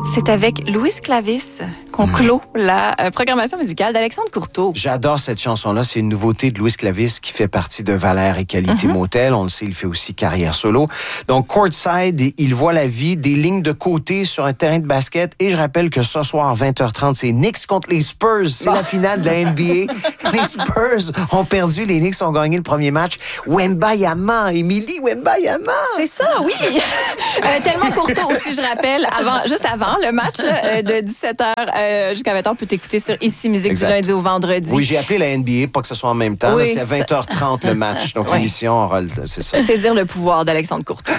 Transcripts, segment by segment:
C'est avec Louis Clavis qu'on clôt la programmation musicale d'Alexandre Courteau. J'adore cette chanson-là. C'est une nouveauté de Louis Clavis qui fait partie de Valère et Qualité Motel. On le sait, il fait aussi carrière solo. Donc, Courtside, il voit la vie, des lignes de côté sur un terrain de basket. Et je rappelle que ce soir, 20h30, c'est Knicks contre les Spurs. C'est la finale de la NBA. Les Spurs ont perdu, les Knicks ont gagné le premier match. Wembayama, Émilie Wembayama. C'est ça, oui. Tellement Courteau aussi, je rappelle, juste avant le match là, de 17h jusqu'à 20h, on peut t'écouter sur Ici Musique du lundi au vendredi. Oui, j'ai appelé la NBA, pas que ce soit en même temps. Oui, là, c'est à 20h30 le match. Donc, l'émission, c'est ça. C'est dire le pouvoir d'Alexandre Courteau.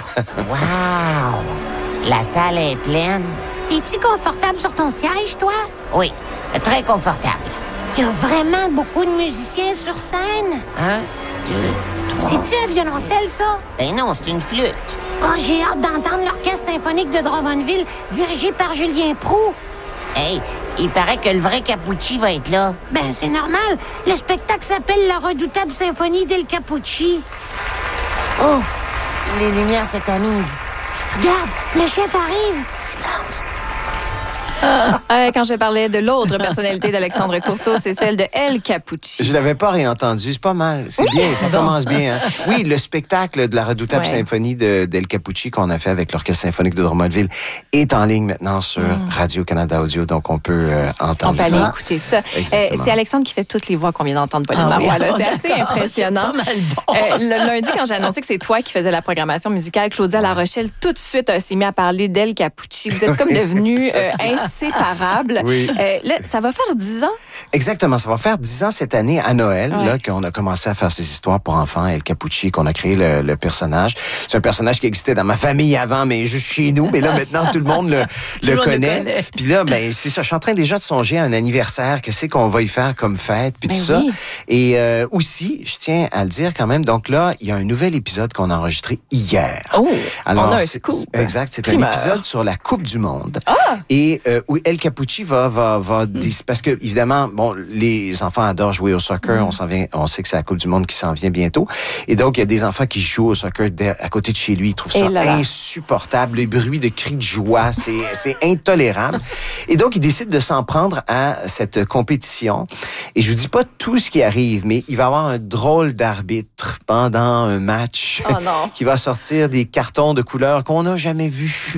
Wow! La salle est pleine. Es-tu confortable sur ton siège, toi? Oui, très confortable. Il y a vraiment beaucoup de musiciens sur scène. 1, 2, 3. C'est-tu un violoncelle, ça? Ben non, c'est une flûte. Oh, j'ai hâte d'entendre l'Orchestre symphonique de Drummondville, dirigé par Julien Proulx. Hey, il paraît que le vrai Capucci va être là. Ben, c'est normal. Le spectacle s'appelle La redoutable symphonie d'El Capucci. Oh, les lumières se tamisent. Regarde, le chef arrive. Silence. Quand je parlais de l'autre personnalité d'Alexandre Courteau, c'est celle de El Capucci. Je l'avais pas réentendu, c'est pas mal. C'est bien, ça commence bien. Hein? Oui, le spectacle de la redoutable symphonie d'El Capucci qu'on a fait avec l'Orchestre symphonique de Drummondville est en ligne maintenant sur Radio-Canada Audio, donc on peut entendre ça. On peut aller écouter ça. C'est Alexandre qui fait toutes les voix qu'on vient d'entendre, Pauline Marois. C'est assez impressionnant. Le lundi, quand j'ai annoncé que c'est toi qui faisais la programmation musicale, Claudia La Rochelle, tout de suite, s'est mis à parler d'El Capucci. Vous êtes comme devenus inséparables. Oui. Là, ça va faire 10 ans? Exactement, ça va faire 10 ans cette année à Noël là qu'on a commencé à faire ces histoires pour enfants, El Capucci, qu'on a créé le personnage. C'est un personnage qui existait dans ma famille avant, mais juste chez nous. Mais là, maintenant, tout le monde le connaît. Puis là, ben c'est ça. Je suis en train déjà de songer à un anniversaire. Qu'est-ce qu'on va y faire comme fête, puis tout ça. Et aussi, je tiens à le dire quand même. Donc là, il y a un nouvel épisode qu'on a enregistré hier. Oh, alors, on a un scoop. Exact. C'est un épisode sur la Coupe du Monde. Et où El Capucci va parce que évidemment, bon, les enfants adorent jouer au soccer. On sait que c'est la Coupe du Monde qui s'en vient bientôt. Et donc, il y a des enfants qui jouent au soccer à côté de chez lui. Ils trouvent ça insupportable. Les bruits de cris de joie, c'est intolérable. Et donc, ils décident de s'en prendre à cette compétition. Et je vous dis pas tout ce qui arrive, mais il va y avoir un drôle d'arbitre pendant un match qui va sortir des cartons de couleurs qu'on n'a jamais vus.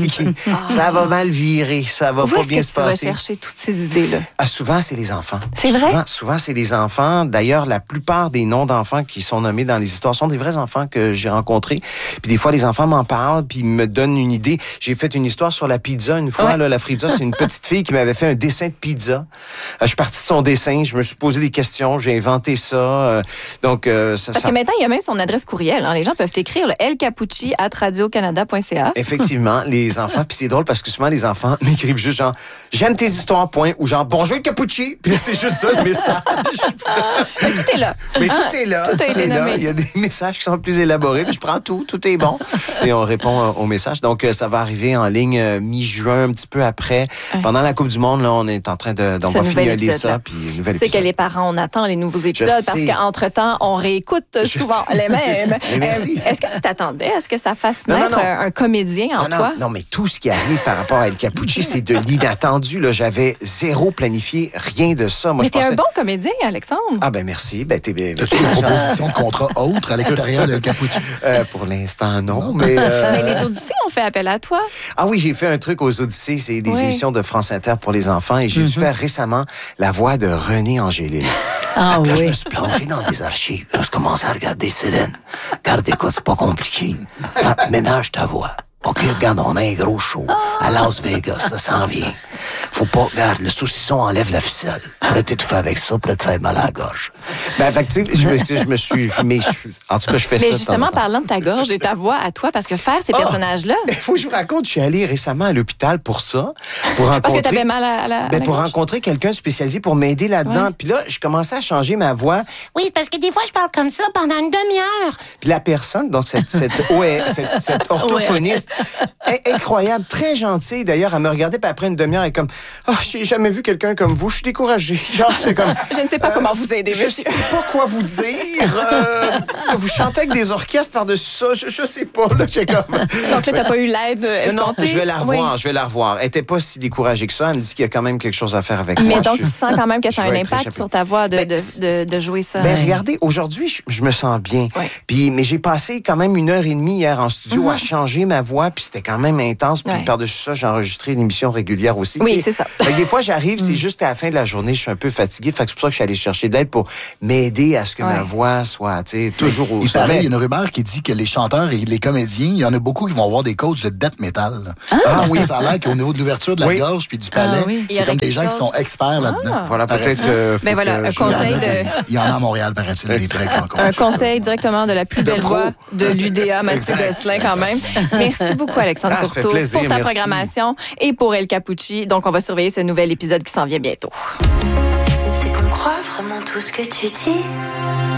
Ça va mal virer. Ça va pas bien se passer. Où est-ce que tu vas chercher toutes ces idées-là? Souvent, c'est les enfants. C'est vrai? Souvent, c'est les enfants. D'ailleurs, la plupart des noms d'enfants qui sont nommés dans les histoires sont des vrais enfants que j'ai rencontrés. Puis des fois, les enfants m'en parlent, puis ils me donnent une idée. J'ai fait une histoire sur la pizza une fois. Là, la pizza, c'est une petite fille qui m'avait fait un dessin de pizza. Je suis parti de son dessin, je me suis posé des questions, j'ai inventé ça. Parce que maintenant, il y a même son adresse courriel. Hein. Les gens peuvent écrire elcapucci@radiocanada.ca. Effectivement, les enfants. Puis c'est drôle parce que souvent, les enfants m'écrivent juste genre « J'aime tes histoires, point » ou genre « Bonjour, Capucci ». Puis là, c'est juste ça, le message. Mais tout est là. Mais tout est là. Tout est là. Il y a des messages qui sont plus élaborés. Puis je prends tout est bon. Et on répond aux messages. Donc, ça va arriver en ligne mi-juin, un petit peu après. Pendant la Coupe du Monde, là, on est en train de... on va finaliser ça. Puis nouvel épisode. Tu sais que les parents, on attend les nouveaux épisodes parce qu'entre-temps, on réécoute souvent les mêmes. Merci. Est-ce que tu t'attendais à ce que ça fasse naître un comédien en toi? Non, mais tout ce qui arrive par rapport à El Capucci, c'est de l'inattendu. Là, j'avais zéro planifié, rien de ça. Moi, mais t'es un bon comédien, Alexandre. Ah ben merci. Ben t'es bien. As-tu une proposition de contrat autre à l'extérieur de Capucci? Pour l'instant, non. Mais les Odyssées ont fait appel à toi. Ah oui, j'ai fait un truc aux Odyssées. C'est des émissions de France Inter pour les enfants. Et j'ai dû faire récemment la voix de René Angélil. Là, je me suis plongé dans des archives. Là, je commençais à regarder Céline. Regarde, écoute, c'est pas compliqué. Ménage ta voix. OK, regarde, on a un gros show à Las Vegas, ça s'en vient. Faut pas, regarde, le saucisson enlève la ficelle. Pour être étouffé avec ça, pour te faire mal à la gorge. Ben, fait que, tu sais, je me suis... Mais en tout cas, je fais ça. Mais justement, parlant de ta gorge et ta voix à toi, parce que faire ces personnages-là... Il faut que je vous raconte, je suis allé récemment à l'hôpital pour ça. Pour rencontrer... Parce que t'avais mal à la pour gorge. rencontrer quelqu'un spécialisé pour m'aider là-dedans. Puis là, je commençais à changer ma voix. Oui, parce que des fois, je parle comme ça pendant une demi-heure. Puis la personne, donc cette orthophoniste, incroyable, très gentille d'ailleurs, elle me regardait, puis après une demi-heure, elle est comme « Oh, j'ai jamais vu quelqu'un comme vous, je suis découragée. » Genre, c'est comme... Je ne sais pas comment vous aider, monsieur. monsieur. Je sais pas quoi vous dire. Vous chantez avec des orchestres par-dessus ça. Je sais pas. Là, j'ai comme... Donc là, t'as pas eu l'aide escomptée? Non, je vais la revoir. Oui. Je vais la revoir. Elle était pas si découragée que ça. Elle me dit qu'il y a quand même quelque chose à faire avec moi. Mais donc, tu sens quand même que ça a je un vais être impact échappé. sur ta voix de jouer ça. Ben, regardez, aujourd'hui, je me sens bien. Ouais. Mais j'ai passé quand même 1h30 hier en studio à changer ma voix, puis c'était quand même intense. Puis par-dessus ça, j'ai enregistré une émission régulière aussi. Oui, c'est ça. Fait que des fois, j'arrive, c'est juste à la fin de la journée, je suis un peu fatigué. Fait que c'est pour ça que je suis allé chercher de l'aide pour m'aider à ce que ma voix soit, tu sais, toujours au Il paraît, sommet. il y a une rumeur qui dit que les chanteurs et les comédiens, il y en a beaucoup qui vont avoir des coachs de death metal. Parce que ça a l'air qu'au niveau de l'ouverture de la gorge puis du palais, Il y aurait c'est comme des quelque gens qui sont experts là-dedans. Voilà, peut-être. Ben voilà, un conseil Il y en a à Montréal, paraît-il, des très grands coachs. Un conseil directement de la plus belle pro. voix de l'UDA, Mathieu Gosselin, quand même. Merci beaucoup, Alexandre Ça fait Courteau, plaisir, pour ta merci. programmation et pour El Capucci. Donc, on va surveiller ce nouvel épisode qui s'en vient bientôt. C'est qu'on croit vraiment tout ce que tu dis.